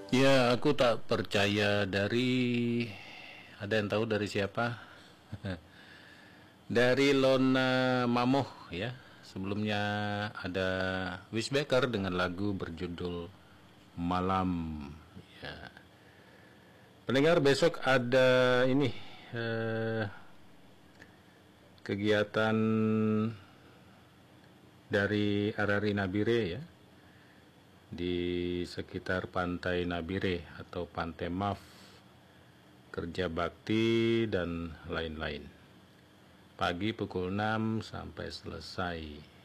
Ya, aku tak percaya dari, ada yang tahu dari siapa? Dari Lona Mamoh ya. Sebelumnya ada Wisbaker dengan lagu berjudul Malam. Ya. Pendengar, besok ada ini eh, kegiatan dari RRI Nabire ya, di sekitar Pantai Nabire atau Pantai Maf, kerja bakti dan lain-lain. Pagi pukul 6 sampai selesai.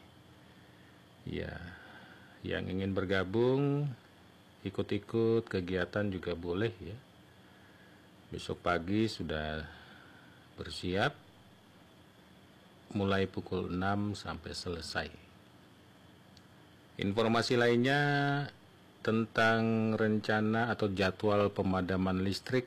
Ya, yang ingin bergabung ikut-ikut kegiatan juga boleh ya. Besok pagi sudah bersiap mulai pukul 6 sampai selesai. Informasi lainnya tentang rencana atau jadwal pemadaman listrik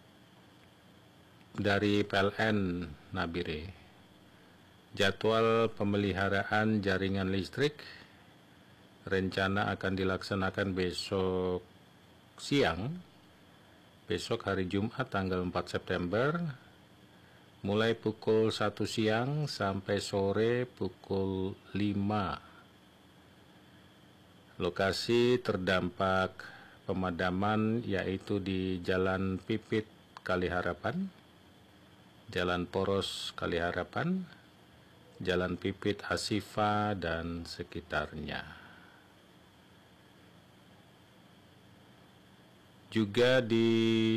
dari PLN Nabire. Jadwal pemeliharaan jaringan listrik rencana akan dilaksanakan besok siang, besok hari Jumat tanggal 4 September, mulai pukul 1 siang sampai sore pukul 5. Lokasi terdampak pemadaman yaitu di Jalan Pipit Kaliharapan, Jalan Poros Kaliharapan, Jalan Pipit Asifa dan sekitarnya. Juga di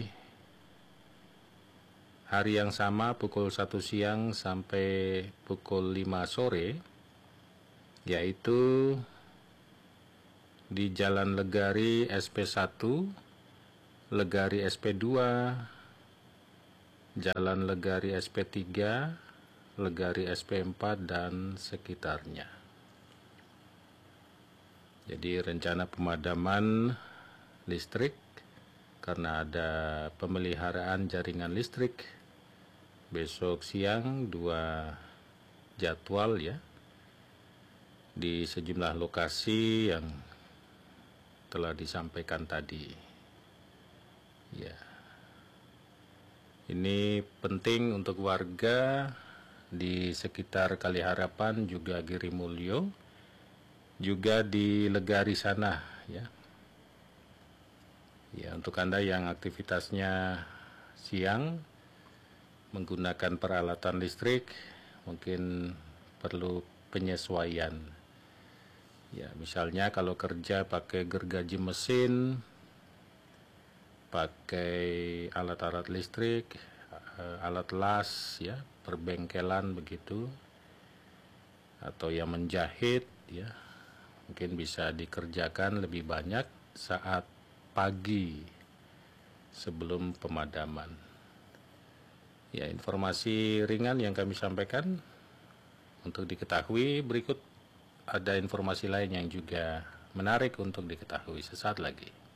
hari yang sama pukul 1 siang sampai pukul 5 sore, yaitu di Jalan Legari SP1, Legari SP2, Jalan Legari SP3, Legari SP4 dan sekitarnya. Jadi rencana pemadaman listrik karena ada pemeliharaan jaringan listrik besok siang, 2 jadwal ya, di sejumlah lokasi yang telah disampaikan tadi. Ya. Ini penting untuk warga di sekitar Kaliharapan, juga Girimulyo, juga di Legari sana ya. Ya, untuk Anda yang aktivitasnya siang menggunakan peralatan listrik mungkin perlu penyesuaian. Ya, misalnya kalau kerja pakai gergaji mesin, pakai alat-alat listrik, alat las ya, perbengkelan begitu, atau yang menjahit ya, mungkin bisa dikerjakan lebih banyak saat pagi sebelum pemadaman. Ya, informasi ringan yang kami sampaikan untuk diketahui. Berikut ada informasi lain yang juga menarik untuk diketahui sesaat lagi.